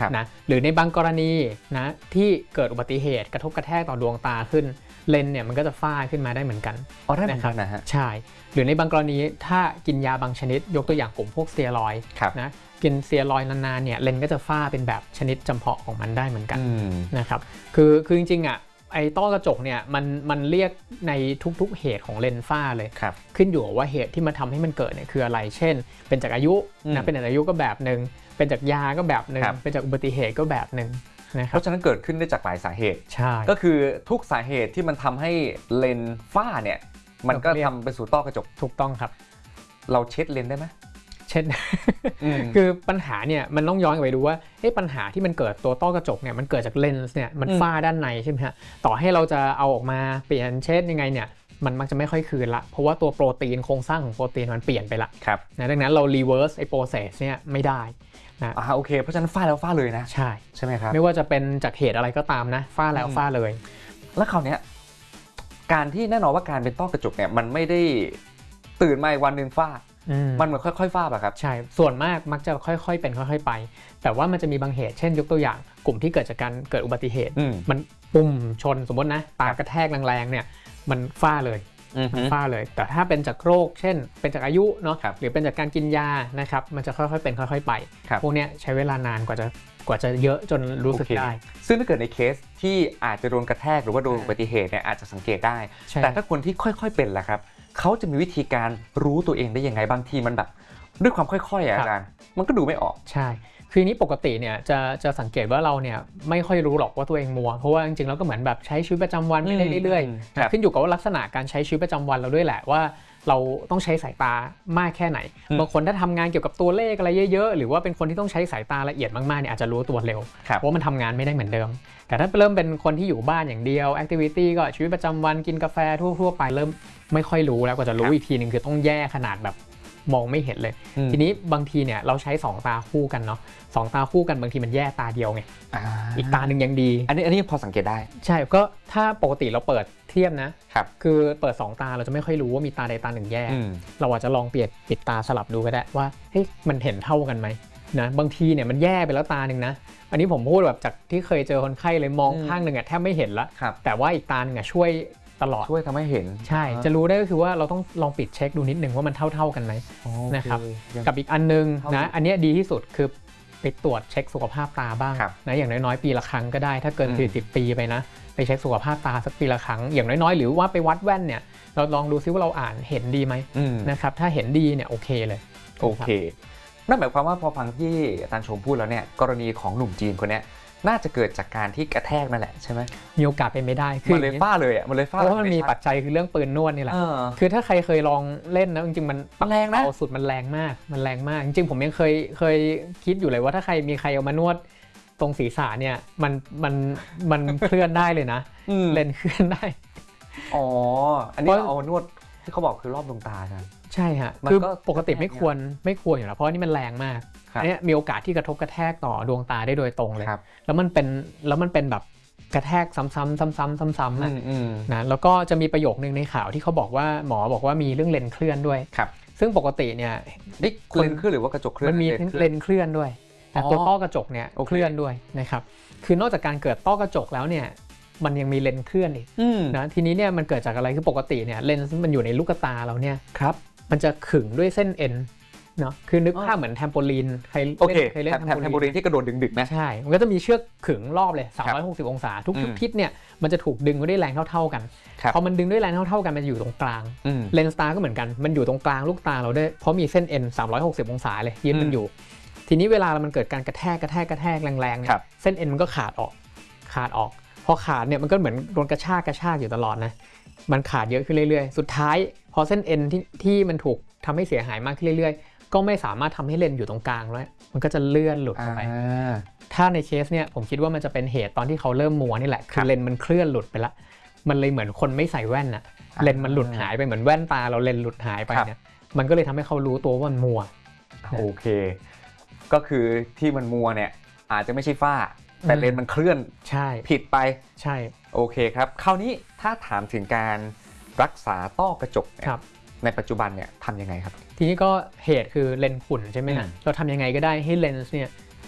นะหรือในบางกรณีนะที่เกิดอุบัติเหตุกระทบกระแทกต่อดวงตาขึ้นเลนส์เนี่ยมันก็จะฝ้าขึ้นมาได้เหมือนกันได้เหมือนกันนะฮะใช่หรือในบางกรณีถ้ากินยาบางชนิดยกตัวอย่างกลุ่มพวกสเตียรอยด์นะกินสเตียรอยด์นานๆเนี่ยเลนส์ก็จะฝ้าเป็นแบบชนิดจำเพาะของมันได้เหมือนกันนะครับคือจริงๆอ่ะไอ้ต้อกระจกเนี่ยมันเรียกในทุกๆเหตุของเลนส์ฝ้าเลยขึ้นอยู่ว่าเหตุที่มาทำให้มันเกิดเนี่ยคืออะไรเช่นเป็นจากอายุนะเป็นจากอายุก็แบบนึงเป็นจากยาก็แบบนึงเป็นจากอุบัติเหตุก็แบบนึงเพราะฉะนั้นเกิดขึ้นได้จากหลายสาเหตุใช่ก็คือทุกสาเหตุที่มันทำให้เลนส์ฝ้าเนี่ยมันก็ทำไปสู่ต้อกระจกถูกต้องครับเราเช็ดเลนส์ได้ไหมเช่น คือปัญหาเนี่ยมันต้องย้อนไปดูว่าปัญหาที่มันเกิดตัวต้อกระจกเนี่ยมันเกิดจากเลนส์เนี่ยมันฝ้าด้านในใช่ไหมฮะต่อให้เราจะเอาออกมาเปลี่ยนเช็ดยังไงเนี่ยมันมักจะไม่ค่อยคืนละเพราะว่าตัวโปรตีนโครงสร้างของโปรตีนมันเปลี่ยนไปละนะดังนั้นเรารีเวิร์สไอ้โปรเซสเนี่ยไม่ได้นะโอเคเพราะฉะนั้นฝ้าแล้วฝ้าเลยนะใช่ไหมครับไม่ว่าจะเป็นจากเหตุอะไรก็ตามนะฝ้าแล้วฝ้าเลยแล้วคราวนี้การที่แน่นอนว่าการเป็นต้อกระจกเนี่ยมันไม่ได้ตื่นมาวันนึงฝ้ามันเหมือนค่อยๆฝ้าป่ะครับใช่ส่วนมากมักจะค่อยๆเป็นค่อยๆไปแต่ว่ามันจะมีบางเหตุเช่นยกตัวอย่างกลุ่มที่เกิดจากการเกิดอุบัติเหตุมันปุ่มชนสมมตินะตากระแทกแรงๆเนี่ยมันฝ้าเลยมันฝ้าเลยแต่ถ้าเป็นจากโรคเช่นเป็นจากอายุเนาะหรือเป็นจากการกินยานะครับมันจะค่อยๆเป็นค่อยๆไปพวกนี้ใช้เวลานานกว่าจะเยอะจนรู้สึกได้ซึ่งถ้าเกิดในเคสที่อาจจะโดนกระแทกหรือว่าโดนอุบัติเหตุเนี่ยอาจจะสังเกตได้แต่ถ้าคนที่ค่อยๆเป็นล่ะครับเขาจะมีวิธีการรู้ตัวเองได้ยังไงบางทีมันแบบด้วยความค่อยๆอาจารย์มันก็ดูไม่ออกใช่คือนี้ปกติเนี่ยจะสังเกตว่าเราเนี่ยไม่ค่อยรู้หรอกว่าตัวเองมัวเพราะว่าจริงๆแล้วก็เหมือนแบบใช้ชีวิตประจำวันไปเรื่อยๆขึ้นอยู่กับว่าลักษณะการใช้ชีวิตประจำวันเราด้วยแหละว่าเราต้องใช้สายตามากแค่ไหนบางคนถ้าทำงานเกี่ยวกับตัวเลขอะไรเยอะๆหรือว่าเป็นคนที่ต้องใช้สายตาละเอียดมากๆเนี่ยอาจจะรู้ตัวเร็วเพราะมันทำงานไม่ได้เหมือนเดิมแต่ถ้าเริ่มเป็นคนที่อยู่บ้านอย่างเดียวแอคทิวิตี้ก็ชีวิตประจำวันกินกาแฟทั่วๆไปเริ่มไม่ค่อยรู้แล้วก็จะรู้อีกทีนึงคือต้องแย่ขนาดแบบมองไม่เห็นเลยทีนี้บางทีเนี่ยเราใช้2ตาคู่กันเนาะ2ตาคู่กันบางทีมันแย่ตาเดียวไงอีกตาหนึ่งยังดีอันนี้พอสังเกตได้ใช่ก็ถ้าปกติเราเปิดเทียบนะคือเปิด2ตาเราจะไม่ค่อยรู้ว่ามีตาใดตาหนึ่งแย่เราอาจจะลองปิดตาสลับดูก็ได้ว่าเฮ้ยมันเห็นเท่ากันไหมนะบางทีเนี่ยมันแย่ไปแล้วตาหนึ่งนะอันนี้ผมพูดแบบจากที่เคยเจอคนไข้เลยมองข้างหนึ่งแทบไม่เห็นละแต่ว่าอีกตาหนึ่งช่วยตลอดช่วยทำให้เห็นใช่จะรู้ได้ก็คือว่าเราต้องลองปิดเช็คดูนิดนึงว่ามันเท่ากันไหมนะครับกับอีกอันนึงนะอันนี้ดีที่สุดคือไปตรวจเช็คสุขภาพตาบ้างนะอย่างน้อยๆปีละครั้งก็ได้ถ้าเกิน40 ปีไปนะไปเช็คสุขภาพตาสักปีละครั้งอย่างน้อยๆหรือว่าไปวัดแว่นเนี่ยเราลองดูซิว่าเราอ่านเห็นดีไหมนะครับถ้าเห็นดีเนี่ยโอเคเลยโอเคนั่นหมายความว่าพอฟังที่อาจารย์ชมพูดแล้วเนี่ยกรณีของหนุ่มจีนคนนี้น่าจะเกิดจากการที่กระแทกนั่นแหละใช่ไหมมีโอกาสเป็นไม่ได้มันเลยฝ้าเลยมันเลยฝ้าเพราะมันมีปัจจัยคือเรื่องปืนนวดนี่แหละคือถ้าใครเคยลองเล่นนะจริงๆมันแรงนะเอาสุดมันแรงมากจริงๆผมยังเคยคิดอยู่เลยว่าถ้าใครมีใครเอามานวดตรงศีรษะเนี่ยมันเคลื่อนได้เลยนะเลนเคลื่อนได้อันนี้เอานวดที่เขาบอกคือรอบดวงตาใช่ฮะคือปกติไม่ควรอยู่แล้วเพราะนี่มันแรงมากอันนี้มีโอกาสที่กระทบกระแทกต่อดวงตาได้โดยตรงเลยแล้วมันเป็นแบบกระแทกซ้ำๆนะแล้วก็จะมีประโยคนึงในข่าวที่เขาบอกว่าหมอบอกว่ามีเรื่องเลนเคลื่อนด้วยซึ่งปกติเนี่ยเลนเคลื่อนหรือว่ากระจกเคลื่อนมันมีเลนเคลื่อนด้วยตัวต้อกระจกเนี่ยเคลื่อนด้วยนะครับคือนอกจากการเกิดต้อกระจกแล้วเนี่ยมันยังมีเลนเคลื่อนอีกนะทีนี้เนี่ยมันเกิดจากอะไรคือปกติเนี่ยเลนส์มันอยู่ในลูกตาเราเนี่ยมันจะขึงด้วยเส้นเอ็นเนาะคือนึกภาพเหมือนแทมโปลีนใครเล่นแทมโปลีนที่กระโดดดึกๆนะใช่มันก็จะมีเชือกขึงรอบเลย360องศาทุกทิศเนี่ยมันจะถูกดึงด้วยแรงเท่ากันพอมันดึงด้วยแรงเท่ากันมันอยู่ตรงกลางเลนส์ตาก็เหมือนกันมันอยู่ตรงกลางลูกตาเราด้วยเพราะมีเส้นเอ็น360องศาเลยยึดมันอยู่ทีนี้เวลามันเกิดการกระแทกแรงๆเนี่ยเส้นเอ็นมันก็ขาดออกพอขาดเนี่ยมันก็เหมือนโดนกระชากอยู่ตลอดนะมันขาดเยอะขึ้นเรื่อยๆสุดท้ายพอเส้นเอ็นที่มันถูกทำให้เสียหายมากขึ้นเรื่อยๆก็ไม่สามารถทำให้เลนอยู่ตรงกลางแล้วมันก็จะเลื่อนหลุดออกไปถ้าในเคสเนี่ยผมคิดว่ามันจะเป็นเหตุตอนที่เขาเริ่มมัวนี่แหละคือเลนมันเคลื่อนหลุดไปละมันเลยเหมือนคนไม่ใส่แว่นอะเลนมันหลุดหายไปเหมือนแว่นตาเราเลนหลุดหายไปเนี่ยมันก็เลยทำให้เขารู้ตัวว่ามันมัวโอเคก็คือที่มันมัวเนี่ยอาจจะไม่ใช่ฝ้าแต่เลนมันเคลื่อนผิดไปใช่โอเคครับคราวนี้ถ้าถามถึงการรักษาต้อกระจกในปัจจุบันเนี่ยทำยังไงครับทีนี้ก็เหตุคือเลนส์ขุ่นใช่ไหมนะเราทำยังไงก็ได้ให้เลนส์เนี่ย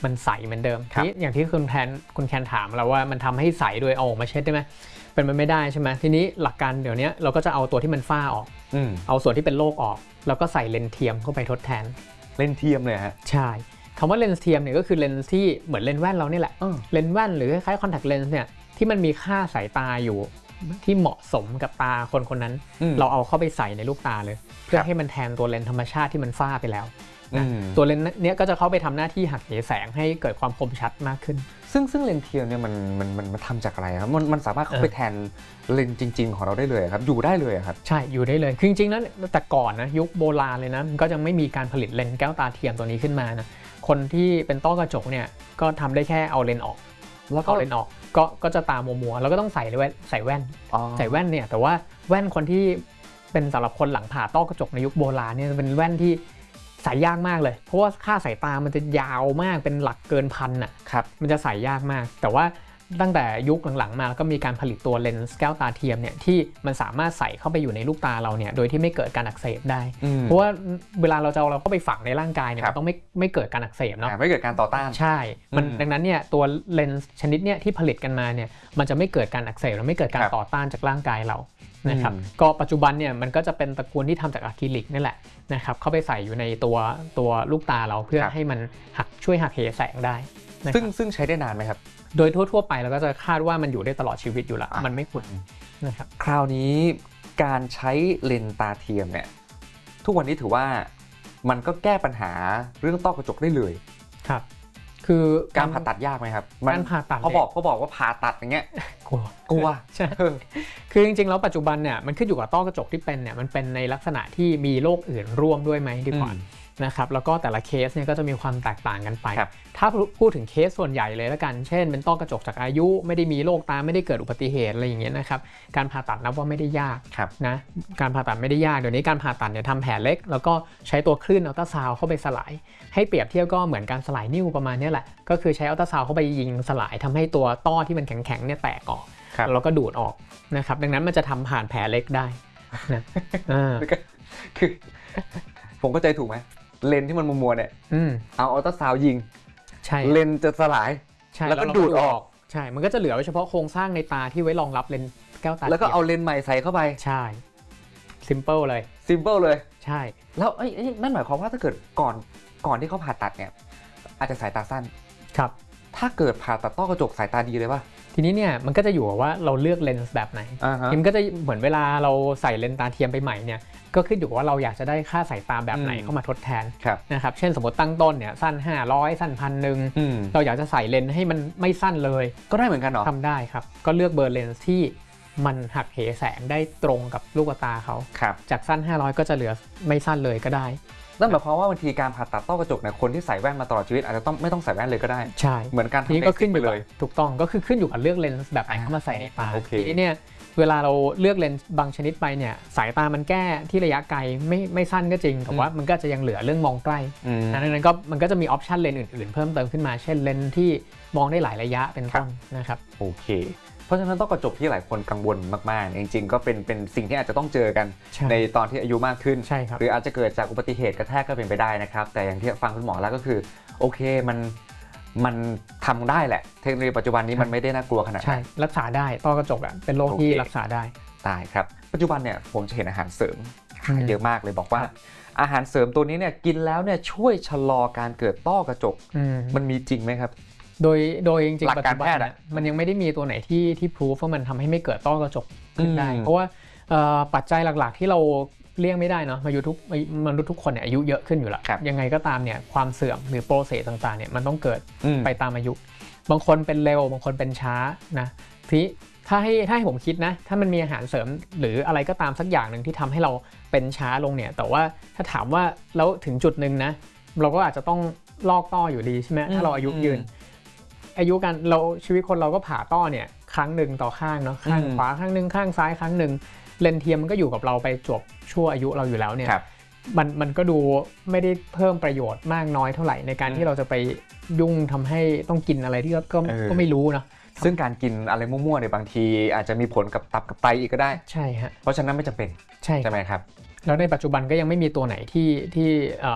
มันใสเหมือนเดิมทีอย่างที่คุณแคนถามเราว่ามันทำให้ใสโดยเอาออกมาเช็ดได้ไหมเป็นมันไม่ได้ใช่ไหมทีนี้หลักการเดี๋ยวนี้เราก็จะเอาตัวที่มันฝ้าออกเอาส่วนที่เป็นโรคออกแล้วก็ใส่เลนส์เทียมเข้าไปทดแทนเลนส์เทียมเลยฮะใช่คำว่าเลนส์เทียมเนี่ยก็คือเลนส์ที่เหมือนเลนส์แว่นเรานี่แหละเลนส์แว่นหรือคล้ายๆคอนแทคเลนส์เนี่ยที่มันมีค่าสายตาอยู่ที่เหมาะสมกับตาคนนั้นเราเอาเข้าไปใส่ในลูกตาเลยเพื่อให้มันแทนตัวเลนส์ธรรมชาติที่มันฝ้าไปแล้วตัวเลนส์เนี้ยก็จะเข้าไปทำหน้าที่หักเหแสงให้เกิดความคมชัดมากขึ้นซึ่งเลนส์เทียมเนี่ยมันทำจากอะไรครับมันสามารถเข้าไปแทนเลนส์จริงๆของเราได้เลยครับอยู่ได้เลยครับใช่อยู่ได้เลยคือจริงๆแล้วแต่ก่อนนะยุคโบราณเลยนะก็จะไม่มีการผลิตเลนส์แก้วตาเทียมตัวนี้ขึ้นมานะคนที่เป็นต้อกระจกเนี่ยก็ทำได้แค่เอาเลนส์ออกแล้วก็เลนส์ออกก็จะตามัวๆแล้วก็ต้องใส่แว่นเนี่ยแต่ว่าแว่นคนที่เป็นสำหรับคนหลังผ่าต้อกระจกในยุคโบราณเนี่ยเป็นแว่นที่ใส่ยากมากเลยเพราะว่าค่าสายตามันจะยาวมากเป็นหลักเกินพันอ่ะมันจะใส่ยากมากแต่ว่าตั้งแต่ยุคหลังๆมาก็มีการผลิตตัวเลนส์แก้วตาเทียมเนี่ยที่มันสามารถใส่เข้าไปอยู่ในลูกตาเราเนี่ยโดยที่ไม่เกิดการอักเสบได้เพราะว่าเวลาเราเข้าไปฝังในร่างกายเนี่ยมันต้องไม่เกิดการอักเสบเนาะไม่เกิดการต่อต้านใช่มันดังนั้นเนี่ยตัวเลนส์ชนิดเนี่ยที่ผลิตกันมาเนี่ยมันจะไม่เกิดการอักเสบและไม่เกิดการต่อต้านจากร่างกายเรานะครับก็ปัจจุบันเนี่ยมันก็จะเป็นตระกูลที่ทำจากอะคริลิกนี่แหละนะครับเข้าไปใส่อยู่ในตัวลูกตาเราเพื่อให้มันช่วยหักเหแสงได้ซึ่งใช้ได้นานไหมครับโดยทั่วๆไปเราก็จะคาดว่ามันอยู่ได้ตลอดชีวิตอยู่แล้วมันไม่ขุ่นนะครับคราวนี้การใช้เลนส์ตาเทียมเนี่ยทุกวันนี้ถือว่ามันก็แก้ปัญหาเรื่องต้อกระจกได้เลยครับคือการผ่าตัดยากไหมครับการผ่าตัดเขาบอกว่าผ่าตัดอย่างเงี้ยกลัวใช่คือจริงๆแล้วปัจจุบันเนี่ยมันขึ้นอยู่กับต้อกระจกที่เป็นเนี่ยมันเป็นในลักษณะที่มีโรคอื่นร่วมด้วยไหมดีกว่านะครับแล้วก็แต่ละเคสเนี่ยก็จะมีความแตกต่างกันไปถ้าพูดถึงเคสส่วนใหญ่เลยแล้วกันเช่นเป็นต้อกระจกจากอายุไม่ได้มีโรคตาไม่ได้เกิดอุบัติเหตุอะไรอย่างเงี้ยนะครับการผ่าตัดนับว่าไม่ได้ยากนะการผ่าตัดไม่ได้ยากเดี๋ยวนี้การผ่าตัดเนี่ยทำแผลเล็กแล้วก็ใช้ตัวคลื่นอัลตราซาวด์เข้าไปสลายให้เปรียบเทียบก็เหมือนการสลายนิ้วประมาณนี้แหละก็คือใช้อัลตราซาวด์เข้าไปยิงสลายทำให้ตัวต้อที่มันแข็งๆเนี่ยแตกออกแล้วก็ดูดออกนะครับดังนั้นมันจะทำผ่านแผลเล็กได้นะคือผมเข้าใจถูกไหมเลนที่มันมัวๆเนี่ยเอาอัลตราซาวด์ยิงเลนจะสลายแล้วก็ดูดออกใช่มันก็จะเหลือไว้เฉพาะโครงสร้างในตาที่ไว้รองรับเลนแก้วตาแล้วก็เอาเลนใหม่ใส่เข้าไปใช่ซิมเปิลเลยใช่แล้วนั่นหมายความว่าถ้าเกิดก่อนที่เขาผ่าตัดเนี่ยอาจจะสายตาสั้นครับถ้าเกิดผ่าตัดต้อกระจกสายตาดีเลยป่ะทีนี้เนี่ยมันก็จะอยู่ว่าเราเลือกเลนส์แบบไหนมันก็จะเหมือนเวลาเราใส่เลนส์ตาเทียมไปใหม่เนี่ยก็ขึ้นอยู่ว่าเราอยากจะได้ค่าสายตาแบบไหนเข้ามาทดแทนนะครับเช่นสมมติตั้งต้นเนี่ยสั้น500สั้น1,000เราอยากจะใส่เลนส์ให้มันไม่สั้นเลยก็ได้เหมือนกันเหรอทำได้ครับก็เลือกเบอร์เลนส์ที่มันหักเหแสงได้ตรงกับลูกตาเขาจากสั้น500ก็จะเหลือไม่สั้นเลยก็ได้นั่นหมายความว่าบางทีการผ่าตัดต้อกระจกเนี่ยคนที่ใส่แว่นมาตลอดชีวิตอาจจะไม่ต้องใส่แว่นเลยก็ได้ใช่เหมือนการนี้ก็ขึ้นอยู่เลยถูกต้องก็คือขึ้นอยู่กับเลือกเลนส์แบบไหนเข้ามาใส่ในตาทีนี้เนี่ยเวลาเราเลือกเลนส์บางชนิดไปเนี่ยสายตามันแก้ที่ระยะไกลไม่สั้นก็จริงแต่ว่ามันก็จะยังเหลือเรื่องมองใกล้ดังนั้นก็มันก็จะมีออปชันเลนส์อื่นๆเพิ่มเติมขึ้นมาเช่นเลนส์ที่มองได้หลายระยะเป็นต้นนะครับโอเคเพราะฉะนั้นต้อกระจกที่หลายคนกังวลมากๆจริงๆก็เป็นสิ่งที่อาจจะต้องเจอกันในตอนที่อายุมากขึ้นหรืออาจจะเกิดจากอุบัติเหตุกระแทกก็เป็นไปได้นะครับแต่อย่างที่ฟังคุณหมอแล้วก็คือโอเคมันทำได้แหละเทคโนโลยีปัจจุบันนี้มันไม่ได้น่ากลัวขนาดนั้นรักษาได้ต้อกระจกเป็นโรคที่รักษาได้ครับปัจจุบันเนี่ยผมจะเห็นอาหารเสริมเยอะมากเลยบอกว่าอาหารเสริมตัวนี้เนี่ยกินแล้วเนี่ยช่วยชะลอการเกิดต้อกระจกมันมีจริงไหมครับโดยจริงๆปัจจุบันมันยังไม่ได้มีตัวไหนที่พิสูจว่ามันทำให้ไม่เกิดต้อกระจกขึ้นได้เพราะว่าปัจจัยหลักๆที่เราเลี่ยงไม่ได้เนาะมนุษย์ทุกคนเนี่ยอายุเยอะขึ้นอยู่แล้วยังไงก็ตามเนี่ยความเสื่อมหรือโปรเซสต่างๆเนี่ยมันต้องเกิดไปตามอายุบางคนเป็นเร็วบางคนเป็นช้านะทีถ้าให้ผมคิดนะถ้ามันมีอาหารเสริมหรืออะไรก็ตามสักอย่างหนึ่งที่ทำให้เราเป็นช้าลงเนี่ยแต่ว่าถ้าถามว่าแล้วถึงจุดนึงนะเราก็อาจจะต้องลอกต้ออยู่ดีใช่ไหมถ้าเราอายุยืนอายุการเราชีวิตคนเราก็ผ่าต้อเนี่ยครั้งหนึ่งต่อข้างเนาะข้างขวาครั้งหนึ่งข้างซ้ายครั้งหนึ่งเลนส์เทียมมันก็อยู่กับเราไปจบชั่วอายุเราอยู่แล้วเนี่ยมันก็ดูไม่ได้เพิ่มประโยชน์มากน้อยเท่าไหร่ในการที่เราจะไปยุ่งทำให้ต้องกินอะไรที่ก็ไม่รู้นะซึ่งการกินอะไรมั่วๆเนี่ยบางทีอาจจะมีผลกับตับกับไตอีกก็ได้ใช่ฮะเพราะฉะนั้นไม่จำเป็นใช่ไหมครับแล้วในปัจจุบันก็ยังไม่มีตัวไหนที่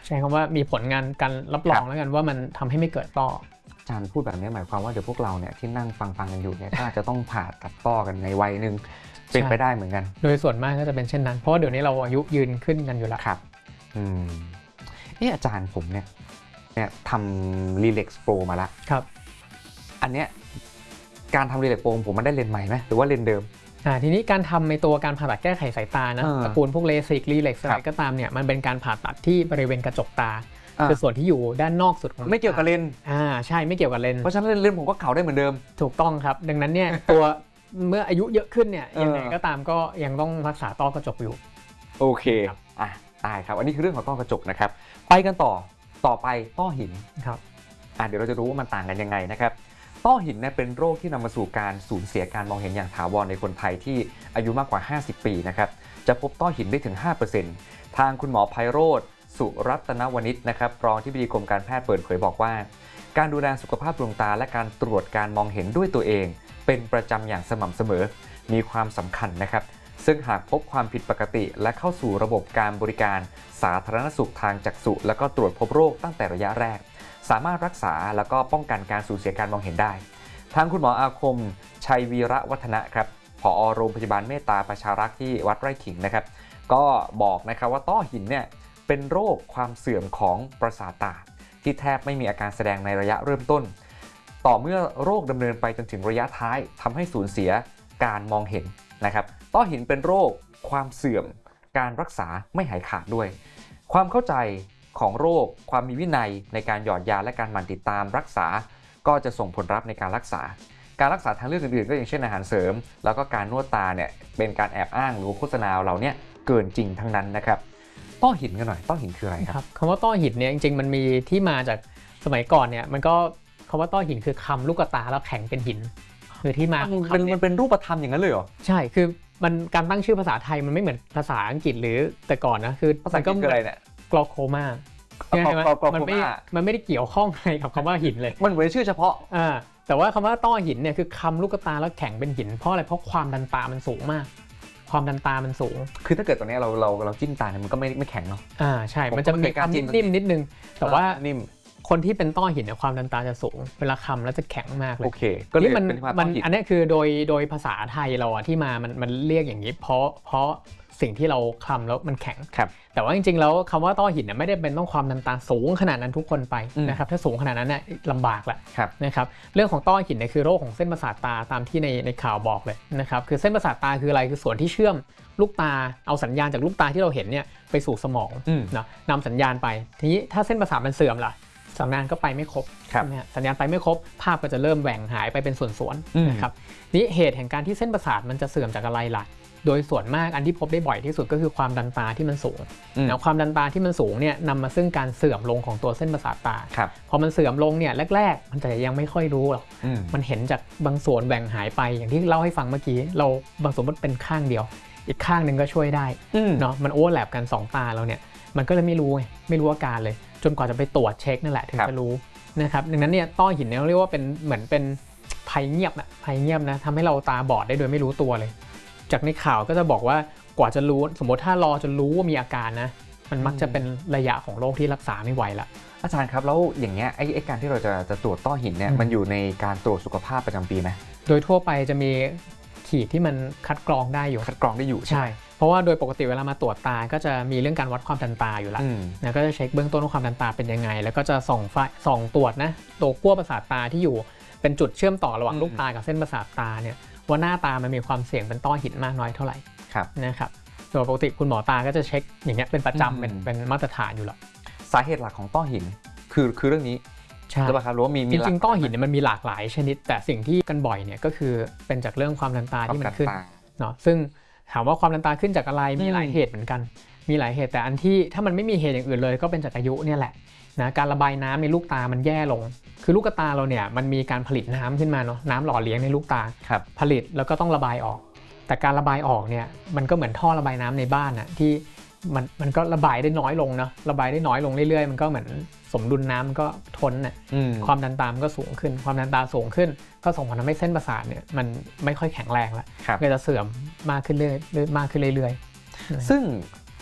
ใช้คำว่ามีผลงานการรับรองแล้วกันว่ามันทำให้ไม่เกิดต้ออาจารย์พูดแบบนี้หมายความว่าเดี๋ยวพวกเราเนี่ยที่นั่งฟังกันอยู่เนี่ยก็อาจจะต้องผ่าตัดต้อกันในวัยนึงเป็นไปได้เหมือนกันโดยส่วนมากก็จะเป็นเช่นนั้นเพราะว่าเดี๋ยวนี้เราอายุยืนขึ้นกันอยู่แล้วครับอาจารย์ผมเนี่ยทำรีเล็กซ์โปรมาแล้วครับอันเนี้ยการทำรีเล็กซ์โปรผมมันได้เลนส์ใหม่ไหมหรือว่าเลนส์เดิมทีนี้การทำในตัวการผ่าตัดแก้ไขสายตานะตระกูลพวกเลสิกรีเล็กซ์อะไรก็ตามเนี่ยมันเป็นการผ่าตัดที่บริเวณกระจกตาคือส่วนที่อยู่ด้านนอกสุดของไม่เกี่ยวกับเลนส์ใช่ไม่เกี่ยวกับเลนส์เพราะฉะนั้นเลนส์ผมก็เก่าได้เหมือนเดิมถูกต้องครับดังนั้นเนี่ยตัวเมื่ออายุเยอะขึ้นเนี่ยยังไงก็ตามก็ยังต้องรักษาต้อกระจกอยู่โอเคได้ครับอันนี้คือเรื่องของต้อกระจกนะครับไปกันต่อไปต้อหินครับเดี๋ยวเราจะรู้ว่ามันต่างกันยังไงนะครับต้อหินเนี่ยเป็นโรคที่นำมาสู่การสูญเสียการมองเห็นอย่างถาวรในคนไทยที่อายุมากกว่า50 ปีนะครับจะพบต้อหินได้ถึง 5% ทางคุณหมอไพโรจน์สุรัตนวณิชนะครับรองอธิบดีกรมการแพทย์เปิดเผยบอกว่าการดูแลสุขภาพดวงตาและการตรวจการมองเห็นด้วยตัวเองเป็นประจำอย่างสม่ำเสมอมีความสำคัญนะครับซึ่งหากพบความผิดปกติและเข้าสู่ระบบการบริการสาธารณสุขทางจักษุและก็ตรวจพบโรคตั้งแต่ระยะแรกสามารถรักษาแล้วก็ป้องกันการสูญเสียการมองเห็นได้ทางคุณหมออาคมชัยวีระวัฒนะครับผอ.โรงพยาบาลเมตตาประชารักษ์ที่วัดไร่ขิงนะครับก็บอกนะครับว่าต้อหินเนี่ยเป็นโรคความเสื่อมของประสาทตาที่แทบไม่มีอาการแสดงในระยะเริ่มต้นต่อเมื่อโรคดำเนินไปจนถึงระยะท้ายทำให้สูญเสียการมองเห็นนะครับต้อหินเป็นโรคความเสื่อมการรักษาไม่หายขาดด้วยความเข้าใจของโรคความมีวินัยในการหยอดยาและการหมั่นติดตามรักษาก็จะส่งผลลัพธ์ในการรักษาทางเลือกอื่นๆก็อย่างเช่นอาหารเสริมแล้วก็การนวดตาเนี่ยเป็นการแอบอ้างหรือโฆษณาเราเนี่ยเกินจริงทั้งนั้นนะครับต้อหินกันหน่อยต้อหินคืออะไรครับคำว่าต้อหินเนี่ยจริงๆมันมีที่มาจากสมัยก่อนเนี่ยมันก็คำว่าต้อหินคือคำลูกตาแล้วแข็งเป็นหินคือที่มามันเป็นรูปธรรมอย่างนั้นเลยเหรอใช่คือมันการตั้งชื่อภาษาไทยมันไม่เหมือนภาษาอังกฤษหรือแต่ก่อนนะคือภาษาอังกฤษคืออะไรเนี่ยกลอโคมามันไม่ได้เกี่ยวข้องอะไรกับคำว่าหินเลยมันเหมือนชื่อเฉพาะแต่ว่าคำว่าต้อหินเนี่ยคือคำลูกตาแล้วแข็งเป็นหินเพราะอะไรเพราะความดันตามันสูงมากความดันตามันสูงคือถ้าเกิดตอนนี้เราจิ้มตาเนี่ยมันก็ไม่แข็งเนาะใช่มันจะมีความนิ่มนิดนึงแต่ว่านิ่มคนที่เป็นต้อหินเนี่ยความดันตาจะสูงเวลาคำแล้วจะแข็งมากเลยโอเคก็เลยเป็นอันนี้คือโดยภาษาไทยเราที่มันเรียกอย่างนี้เพราะสิ่งที่เราคำแล้วมันแข็งแต่ว่าจริงๆแล้วคำว่าต้อหินเนี่ยไม่ได้เป็นต้องความดันตาสูงขนาดนั้นทุกคนไปนะครับถ้าสูงขนาดนั้นเนี่ยลำบากแหละนะครับเรื่องของต้อหินเนี่ยคือโรคของเส้นประสาทตาตามที่ในข่าวบอกเลยนะครับคือเส้นประสาทตาคืออะไรคือส่วนที่เชื่อมลูกตาเอาสัญญาณจากลูกตาที่เราเห็นเนี่ยไปสู่สมองนะนำสัญญาณไปทีนี้ถ้าเส้นประสาทมันเสื่อมล่ะสัญญาณก็ไปไม่ครบสัญญาณไปไม่ครบภาพก็จะเริ่มแหว่งหายไปเป็นส่วนๆนะครับนี่เหตุแห่งการที่เส้นประสาทมันจะเสื่อมจากอะไรล่ะโดยส่วนมากอันที่พบได้บ่อยที่สุดก็คือความดันตาที่มันสูงนะความดันตาที่มันสูงเนี่ยนำมาซึ่งการเสื่อมลงของตัวเส้นประสาทตาพอมันเสื่อมลงเนี่ยแรกๆมันจะยังไม่ค่อยรู้หรอกมันเห็นจากบางส่วนแบ่งหายไปอย่างที่เล่าให้ฟังเมื่อกี้เราบางส่วนมันเป็นข้างเดียวอีกข้างหนึ่งก็ช่วยได้เนาะมันโอเวอร์แลปกัน2ตาเราเนี่ยมันก็เลยไม่รู้อาการเลยจนกว่าจะไปตรวจเช็คนั่นแหละถึงจะรู้นะครับดังนั้นเนี่ยต้อหินเนี่ยเรียกว่าเป็นเหมือนเป็นภัยเงียบนะทำให้เราตาบอดได้โดยไม่รู้ตัวเลยจากในข่าวก็จะบอกว่ากว่าจะรู้สมมติถ้ารอจนรู้ว่ามีอาการนะมันมักจะเป็นระยะของโรคที่รักษาไม่ไหวละอาจารย์ครับแล้วอย่างเงี้ยไอ้การที่เราจะตรวจต้อหินเนี่ยมันอยู่ในการตรวจสุขภาพประจำปีไหมโดยทั่วไปจะมีขีดที่มันคัดกรองได้อยู่ใช่เพราะว่าโดยปกติเวลามาตรวจตาก็จะมีเรื่องการวัดความดันตาอยู่แล้วนะก็จะเช็คเบื้องต้นว่าความดันตาเป็นยังไงแล้วก็จะส่องตรวจนะตัวขั้วประสาทตาที่อยู่เป็นจุดเชื่อมต่อระหว่างลูกตากับเส้นประสาทตาเนี่ยว่าหน้าตามันมีความเสี่ยงเป็นต้อหินมากน้อยเท่าไหร่นะครับโดยปกติคุณหมอตาก็จะเช็คอย่างเงี้ยเป็นประจำเป็นมาตรฐานอยู่แล้วสาเหตุหลักของต้อหินคือเรื่องนี้ใช่ป่ะครับรู้ว่ามีจริงๆต้อหินเนี่ยมันมีหลากหลายชนิดแต่สิ่งที่กันบ่อยเนี่ยก็คือเป็นจากเรื่องความดันตาที่มันขึ้นเนาะซึ่งถามว่าความดันตาขึ้นจากอะไรมีหลายเหตุเหมือนกันมีหลายเหตุแต่อันที่ถ้ามันไม่มีเหตุอย่างอื่นเลยก็เป็นจากอายุเนี่ยแหละนะการระบายน้ำในลูกตามันแย่ลงคือลูกตาเราเนี่ยมันมีการผลิตน้ำขึ้นมาเนาะน้ำหล่อเลี้ยงในลูกตาผลิตแล้วก็ต้องระบายออกแต่การระบายออกเนี่ยมันก็เหมือนท่อระบายน้ำในบ้านอะที่มันก็ระบายได้น้อยลงเนาะระบายได้น้อยลงเรื่อยๆมันก็เหมือนสมดุลน้ำมันก็ทนน่ะความดันตามันก็สูงขึ้นความดันตาสูงขึ้นก็ส่งผลทำให้เส้นประสาทเนี่ยมันไม่ค่อยแข็งแรงแล้วก็จะเสื่อมมากขึ้นเรื่อยๆซึ่ง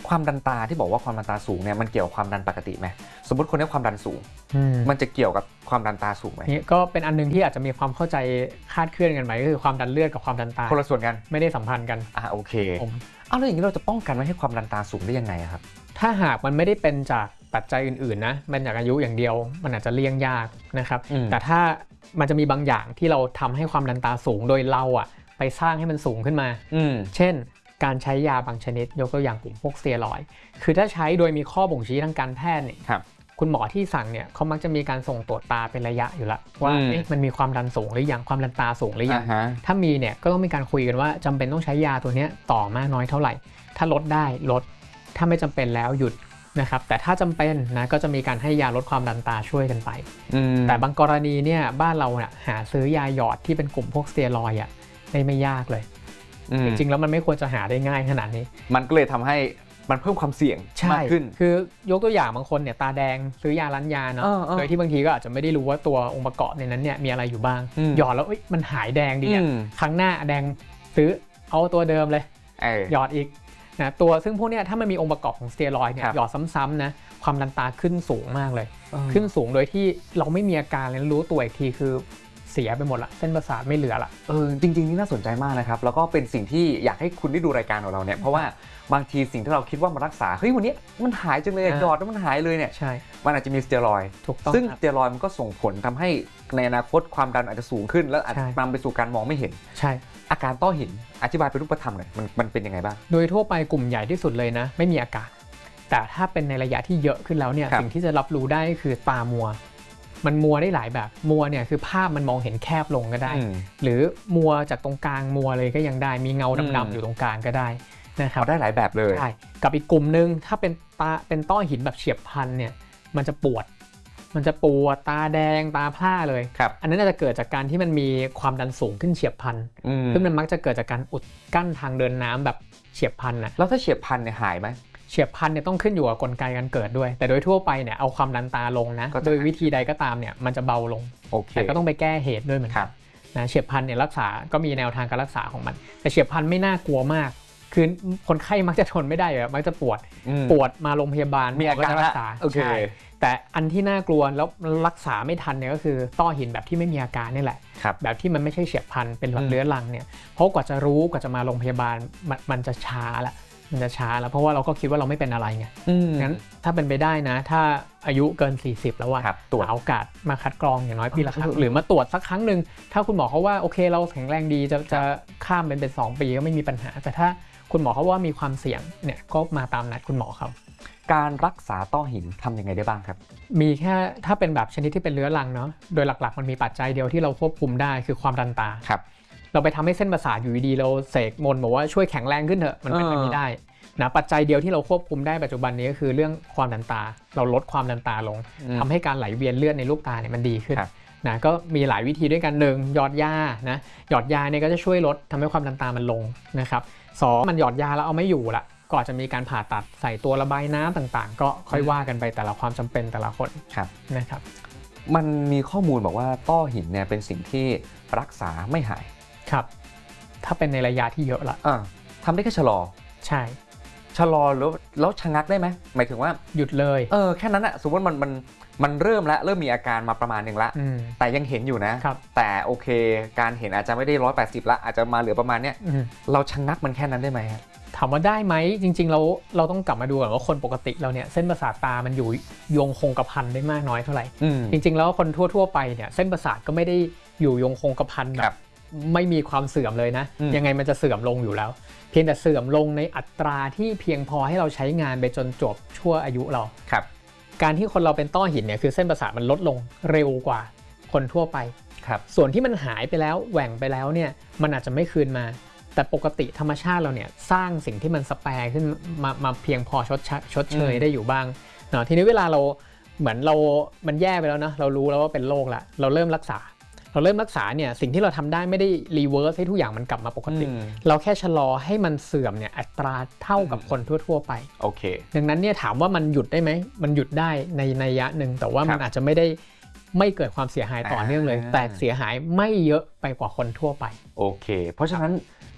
ความดันตาที่บอกว่าความดันตาสูงเนี่ยมันเกี่ยวกับความดันปกติไหมสมมติคนนี้ความดันสูงมันจะเกี่ยวกับความดันตาสูงไหมนี่ก็เป็นอันนึงที่อาจจะมีความเข้าใจคาดเคลื่อนกันไปก็คือความดันเลือดกับความดันตาคนละส่วนกันไม่ได้สัมพันธ์กันโอเคแล้วอย่างนี้เราจะป้องกันไม่ให้ความดันตาสูงได้ยังไงครับถ้าหากมันไม่ได้เป็นจากปัจจัยอื่นๆนะมันจากอายุอย่างเดียวมันอาจจะเลี่ยงยากนะครับแต่ถ้ามันจะมีบางอย่างที่เราทำให้ความดันตาสูงโดยเราไปสร้างให้มันสูงขึ้นมาเช่นการใช้ยาบางชนิดยกตัวอย่างกลุ่มพวกสเตียรอยด์คือถ้าใช้โดยมีข้อบ่งชี้ทางการแพทย์เนี่ยคุณหมอที่สั่งเนี่ยเขามักจะมีการส่งตรวจตาเป็นระยะอยู่แล้วว่ามันมีความดันสูงหรือยังความดันตาสูงหรือยังถ้ามีเนี่ยก็ต้องมีการคุยกันว่าจำเป็นต้องใช้ยาตัวนี้ต่อมากน้อยเท่าไหร่ถ้าลดได้ลดถ้าไม่จำเป็นแล้วหยุดนะครับแต่ถ้าจำเป็นนะก็จะมีการให้ยาลดความดันตาช่วยกันไปแต่บางกรณีเนี่ยบ้านเราเนี่ยหาซื้อยาหยอดที่เป็นกลุ่มพวกสเตียรอยด์ได้ไม่ยากเลยจริงๆแล้วมันไม่ควรจะหาได้ง่ายขนาดนี้มันก็เลยทำให้มันเพิ่มความเสี่ยงมากขึ้นคือยกตัวอย่างบางคนเนี่ยตาแดงซื้อยาร้านยาเนาะโดยที่บางทีก็อาจจะไม่ได้รู้ว่าตัวองค์ประกอบในนั้นเนี่ยมีอะไรอยู่บ้างหยอดแล้วมันหายแดงดีครั้งหน้าแดงซื้อเอาตัวเดิมเลยหยอดอีกนะตัวซึ่งพวกเนี้ยถ้ามันมีองค์ประกอบของสเตียรอยด์เนี่ยหยอดซ้ำๆนะความดันตาขึ้นสูงมากเลยขึ้นสูงโดยที่เราไม่มีอาการเลยรู้ตัวอีกทีคือเสียไปหมดละเส้นประสาทไม่เหลือละจริงๆนี่น่าสนใจมากนะครับแล้วก็เป็นสิ่งที่อยากให้คุณได้ดูรายการของเราเนี่ยเพราะว่าบางทีสิ่งที่เราคิดว่ามารักษาเฮ้ยวันนี้มันหายจังเลยหยอดแล้วมันหายเลยเนี่ยใช่มันอาจจะมีสเตียรอยด์ซึ่งสเตียรอยด์มันก็ส่งผลทำให้ในอนาคตความดันอาจจะสูงขึ้นแล้วอาจจะนำไปสู่การมองไม่เห็นใช่อาการต้อหินอธิบายเป็นรูปธรรมหน่อยมันเป็นยังไงบ้างโดยทั่วไปกลุ่มใหญ่ที่สุดเลยนะไม่มีอาการแต่ถ้าเป็นในระยะที่เยอะขึ้นแล้วเนี่ยสิ่งที่จะรับรู้ได้คือตามัวมันมัวได้หลายแบบมัวเนี่ยคือภาพมันมองเห็นแคบลงก็ได้หรือมัวจากตรงกลางมัวเลยก็ยังได้มีเงาดำๆอยู่ตรงกลางก็ได้นะครับได้หลายแบบเลยใช่กับอีกกลุ่มนึงถ้าเป็นต้อหินแบบเฉียบพลันเนี่ยมันจะปวดตาแดงตาพร่าเลยอันนั้นจะเกิดจากการที่มันมีความดันสูงขึ้นเฉียบพลันซึ่งมันมักจะเกิดจากการอุดกั้นทางเดินน้ำแบบเฉียบพลันนะแล้วถ้าเฉียบพลันเนี่ยหายไหมเฉียบพลันเนี่ยต้องขึ้นอยู่กับกลไกการเกิดด้วยแต่โดยทั่วไปเนี่ยเอาความดันตาลงนะโดยวิธีใดก็ตามเนี่ยมันจะเบาลงแต่ก็ต้องไปแก้เหตุด้วยเหมือนกันนะเฉียบพลันเนี่ยรักษาก็มีแนวทางการรักษาของมันแต่เฉียบพลันไม่น่ากลัวมากคือคนไข้มักจะทนไม่ได้มักจะปวดมาโรงพยาบาลมีอาการรักษาใช่แต่อันที่น่ากลัวแล้วรักษาไม่ทันเนี่ยก็คือต้อหินแบบที่ไม่มีอาการนี่แหละแบบที่มันไม่ใช่เฉียบพลันเป็นเรื้อรังเนี่ยเพราะกว่าจะรู้กว่าจะมาโรงพยาบาลมันจะช้าละเพราะว่าเราก็คิดว่าเราไม่เป็นอะไรไงงั้นถ้าเป็นไปได้นะถ้าอายุเกิน40แล้วตรวจโอกาสมาคัดกรองอย่างน้อยปีละครั้งหรือมาตรวจสักครั้งหนึ่งถ้าคุณหมอเขาว่าโอเคเราแข็งแรงดีจะข้ามเป็น2 ปีก็ไม่มีปัญหาแต่ถ้าคุณหมอเขาว่ามีความเสี่ยงเนี่ยก็มาตามนัดคุณหมอเขาการรักษาต้อหินทำยังไงได้บ้างครับมีแค่ถ้าเป็นแบบชนิดที่เป็นเรื้อรังเนาะโดยหลักๆมันมีปัจจัยเดียวที่เราควบคุมได้คือความดันตาเราไปทำให้เส้นประสาทอยู่ดีๆเราเสกมนต์บอกว่าช่วยแข็งแรงขึ้นเถอะมันเป็นไปไม่ได้นะปัจจัยเดียวที่เราควบคุมได้ปัจจุบันนี้ก็คือเรื่องความดันตาเราลดความดันตาลงทำให้การไหลเวียนเลือดในลูกตาเนี่ยมันดีขึ้นนะก็มีหลายวิธีด้วยกัน1หยอดยานะหยอดยาเนี่ยก็จะช่วยลดทำให้ความดันตามันลงนะครับ2มันหยอดยาแล้วเอาไม่อยู่ละก็จะมีการผ่าตัดใส่ตัวระบายน้ำต่างๆก็ค่อยว่ากันไปแต่ละความจำเป็นแต่ละคนนะครับมันมีข้อมูลบอกว่าต้อหินเนี่ยเป็นสิ่งที่รักษาไม่หายครับถ้าเป็นในระยะที่เยอะละทำได้แค่ชะลอใช่ชะลอแล้วชะงักได้ไหมหมายถึงว่าหยุดเลยแค่นั้นอะสมมติมันเริ่มมีอาการมาประมาณนึงละแต่ยังเห็นอยู่นะแต่โอเคการเห็นอาจจะไม่ได้180ละอาจจะมาเหลือประมาณเนี้ยเราชะงักมันแค่นั้นได้ไหมถามว่าได้ไหมจริงๆเราต้องกลับมาดูก่อนว่าคนปกติเราเนี่ยเส้นประสาทตามันอยู่โยงคงกระพันได้มากน้อยเท่าไหร่จริงๆแล้วคนทั่วไปเนี่ยเส้นประสาทก็ไม่ได้อยู่โยงคงกระพันแบบไม่มีความเสื่อมเลยนะยังไงมันจะเสื่อมลงอยู่แล้วเพียงแต่เสื่อมลงในอัตราที่เพียงพอให้เราใช้งานไปจนจบชั่วอายุเราการที่คนเราเป็นต้อหินเนี่ยคือเส้นประสาทมันลดลงเร็วกว่าคนทั่วไปส่วนที่มันหายไปแล้วแหว่งไปแล้วเนี่ยมันอาจจะไม่คืนมาแต่ปกติธรรมชาติเราเนี่ยสร้างสิ่งที่มันสแปร์ขึ้นมาเพียงพอชดเชยได้อยู่บ้างเนาะทีนี้เวลาเราเหมือนมันแย่ไปแล้วนะเรารู้แล้วว่าเป็นโรคละเราเริ่มรักษาเนี่ยสิ่งที่เราทำได้ไม่ได้รีเวิร์สให้ทุกอย่างมันกลับมาปกติเราแค่ชะลอให้มันเสื่อมเนี่ยอัตราเท่ากับคนทั่วไปโอเคดังนั้นเนี่ยถามว่ามันหยุดได้ไหมมันหยุดได้ในนัยยะหนึ่งแต่ว่ามันอาจจะไม่เกิดความเสียหายต่อเนื่องเลยแต่เสียหายไม่เยอะไปกว่าคนทั่วไปโอเคเพราะฉะนั้น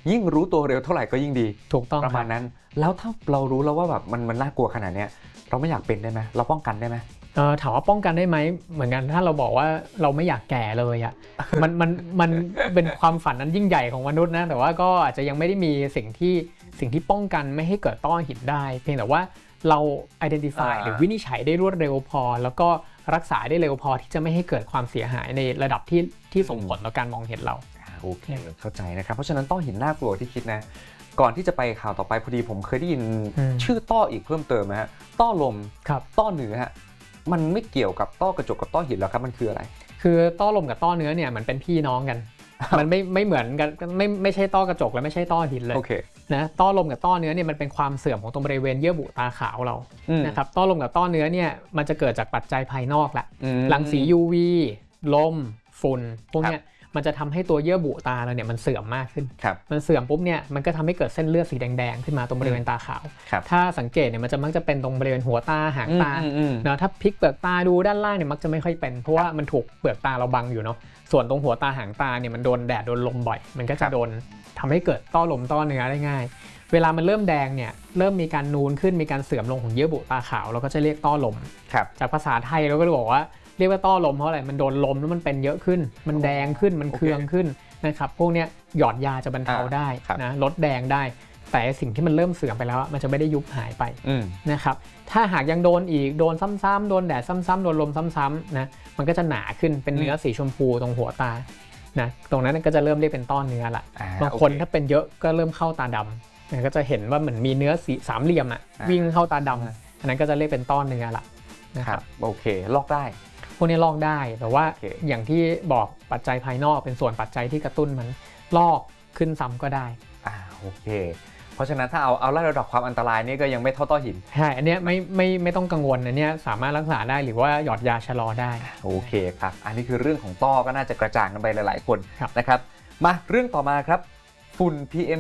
ยิ่งรู้ตัวเร็วเท่าไหร่ก็ยิ่งดีถูกต้องประมาณนั้นแล้วถ้าเรารู้แล้วว่าแบบมันน่ากลัวขนาดนี้เราไม่อยากเป็นได้ไหมเราป้องกันได้ไหมถามว่าป้องกันได้ไหมเหมือนกันถ้าเราบอกว่าเราไม่อยากแก่เลยอ่ะมันเป็นความฝันนั้นยิ่งใหญ่ของมนุษย์นะแต่ว่าก็อาจจะยังไม่ได้มีสิ่งที่ป้องกันไม่ให้เกิดต้อหินได้เพียงแต่ว่าเรา identify หรือวินิจฉัยได้รวดเร็วพอแล้วก็รักษาได้เร็วพอที่จะไม่ให้เกิดความเสียหายในระดับที่ส่งผลต่อการมองเห็นเราโอเคเข้าใจนะครับเพราะฉะนั้นต้อหินน่ากลัวที่คิดนะก่อนที่จะไปข่าวต่อไปพอดีผมเคยได้ยินชื่อต้ออีกเพิ่มเติมนะฮะต้อลมต้อเนื้อมันไม่เกี่ยวกับต้อกระจกกับต้อหินแล้วครับมันคืออะไรคือต้อลมกับต้อเนื้อเนี่ยมันเป็นพี่น้องกันมันไม่เหมือนกันไม่ใช่ต้อกระจกและไม่ใช่ต้อหินเลยนะต้อลมกับต้อเนื้อเนี่ยมันเป็นความเสื่อมของตรงบริเวณเยื่อบุตาขาวเรานะครับต้อลมกับต้อเนื้อเนี่ยมันจะเกิดจากปัจจัยภายนอกแหละรังสี UV ลมฝุ่นพวกเนี้ยมันจะทำให้ตัวเยื่อบุตาเราเนี่ยมันเสื่อมมากขึ้นมันเสื่อมปุ๊บเนี่ยมันก็ทำให้เกิดเส้นเลือดสีแดงๆขึ้นมาตรงบริเวณตาขาวถ้าสังเกตเนี่ยมันจะมักจะเป็นตรงบริเวณหัวตาหางตานะถ้าพลิกเปลือกตาดูด้านล่างเนี่ยมักจะไม่ค่อยเป็นเพราะว่ามันถูกเปลือกตาเราบังอยู่เนาะส่วนตรงหัวตาหางตาเนี่ยมันโดนแดดโดนลมบ่อยมันก็จะโดนทำให้เกิดต้อลมต้อเนื้อได้ง่ายเวลามันเริ่มแดงเนี่ยเริ่มมีการนูนขึ้นมีการเสื่อมลงของเยื่อบุตาขาวเราก็จะเรียกต้อลมจากภาษาไทยเราก็บอกว่าเรียกว่าต้อลมเพราะอะไรมันโดนลมแล้วมันเป็นเยอะขึ้นมันแดงขึ้นมันเคืองขึ้นนะครับพวกเนี้ยหยอดยาจะบรรเทาได้นะลดแดงได้แต่สิ่งที่มันเริ่มเสื่อมไปแล้วมันจะไม่ได้ยุบหายไปนะครับถ้าหากยังโดนอีกโดนซ้ำๆโดนแดดซ้ำๆโดนลมซ้ำๆนะมันก็จะหนาขึ้นเป็นเนื้อสีชมพูตรงหัวตานะตรงนั้นก็จะเริ่มเรียกเป็นต้อเนื้อละบางคนถ้าเป็นเยอะก็เริ่มเข้าตาดำก็จะเห็นว่าเหมือนมีเนื้อสีสามเหลี่ยมวิ่งเข้าตาดำอันนั้นก็จะเรียกเป็นต้อเนื้อละนะครับโอเคลอกได้พวกนี้ลอกได้แต่ว่าอย่างที่บอกปัจจัยภายนอกเป็นส่วนปัจจัยที่กระตุ้นมันลอกขึ้นซ้ำก็ได้โอเคเพราะฉะนั้นถ้าเอาไล่ระดับความอันตรายนี่ก็ยังไม่เท่าต้อหินใช่อันนี้ไม่ต้องกังวลอันนี้สามารถรักษาได้หรือว่าหยอดยาชะลอได้โอเคครับอันนี้คือเรื่องของต้อก็น่าจะกระจ่างกันไปหลายๆคนนะครับมาเรื่องต่อมาครับฝุ่น PM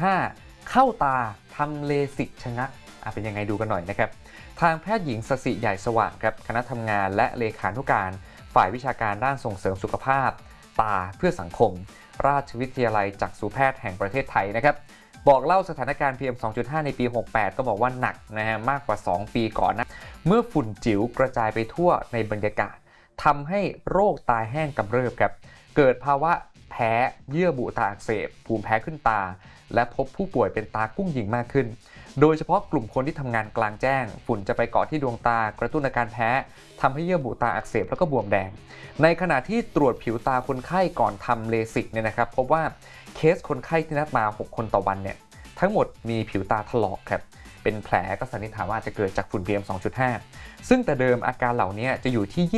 2.5 เข้าตาทำเลสิกชะงักเป็นยังไงดูกันหน่อยนะครับทางแพทย์หญิงสศิใหญ่สว่างครับคณะทำงานและเลขานุการฝ่ายวิชาการด้านส่งเสริมสุขภาพตาเพื่อสังคมราชวิทยาลัยจักษุแพทย์แห่งประเทศไทยนะครับบอกเล่าสถานการณ์ PM 2.5 ในปี 68 ก็บอกว่าหนักนะฮะมากกว่า 2 ปีก่อนนะเมื่อฝุ่นจิ๋วกระจายไปทั่วในบรรยากาศทำให้โรคตาแห้งกำเริบครับเกิดภาวะแพ้เยื่อบุตาอักเสบภูมิแพ้ขึ้นตาและพบผู้ป่วยเป็นตากุ้งยิงมากขึ้นโดยเฉพาะกลุ่มคนที่ทำงานกลางแจ้งฝุ่นจะไปเกาะที่ดวงตากระตุ้นอาการแพ้ทำให้เยื่อบุตาอักเสบแล้วก็บวมแดงในขณะที่ตรวจผิวตาคนไข้ก่อนทำเลสิกเนี่ยนะครับพบว่าเคสคนไข้ที่นัดมา6คนต่อวันเนี่ยทั้งหมดมีผิวตาถลอกครับเป็นแผลก็สันนิษฐานว่าจะเกิดจากฝุ่น PM 2.5 ซึ่งแต่เดิมอาการเหล่านี้จะอยู่ที่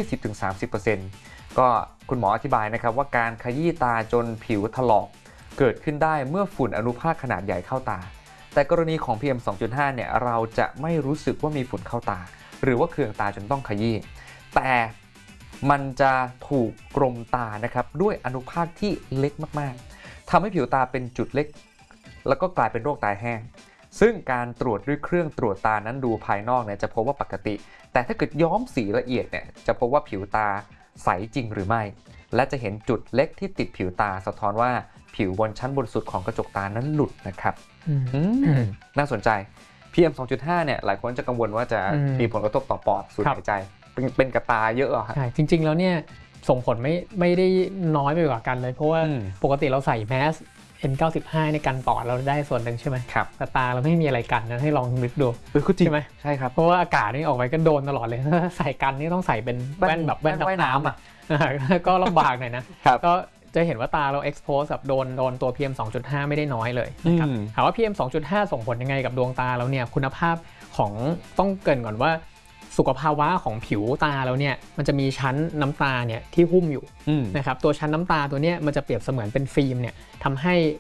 20-30% ก็คุณหมออธิบายนะครับว่าการขยี้ตาจนผิวถลอกเกิดขึ้นได้เมื่อฝุ่นอนุภาคขนาดใหญ่เข้าตาแต่กรณีของ PM 2.5 เนี่ยเราจะไม่รู้สึกว่ามีฝุ่นเข้าตาหรือว่าเคืองตาจนต้องขยี้แต่มันจะถูกกลมตานะครับด้วยอนุภาคที่เล็กมากๆทำให้ผิวตาเป็นจุดเล็กแล้วก็กลายเป็นโรคตาแห้งซึ่งการตรวจด้วยเครื่องตรวจตานั้นดูภายนอกเนี่ยจะพบว่าปกติแต่ถ้าเกิดย้อมสีละเอียดเนี่ยจะพบว่าผิวตาใสจริงหรือไม่และจะเห็นจุดเล็กที่ติดผิวตาสะท้อนว่าผิวบนชั้นบนสุดของกระจกตานั้นหลุดนะครับน่าสนใจ PM 2.5 เนี่ยหลายคนจะกังวลว่าจะมีผลกระทบต่อปอดสูดหายใจเป็นกระตาเยอะครับใช่จริงๆแล้วเนี่ยส่งผลไม่ได้น้อยไปกว่ากันเลยเพราะว่าปกติเราใส่แมส N95 ในกันปอดเราได้ส่วนหนึ่งใช่ไหมครับแต่ตาเราไม่มีอะไรกันนะให้ลองนึกดูใช่ไหมใช่ครับเพราะว่าอากาศนี่ออกไปก็โดนตลอดเลยถ้าใส่กันนี่ต้องใส่เป็นแว่นแบบแว่นดำน้ำก็ลำบากหน่อยนะก็จะเห็นว่าตาเรา expose กับโดนตัว PM 2.5 ไม่ได้น้อยเลยนะครับถามว่า PM 2.5 ส่งผลยังไงกับดวงตาเราเนี่ยคุณภาพของต้องเกริ่นก่อนว่าสุขภาวะของผิวตาเราเนี่ยมันจะมีชั้นน้ำตาเนี่ยที่หุ้มอยู่นะครับตัวชั้นน้ำตาตัวเนี้ยมันจะเปรียบเสมือนเป็นฟิล์มเนี่ยทำให้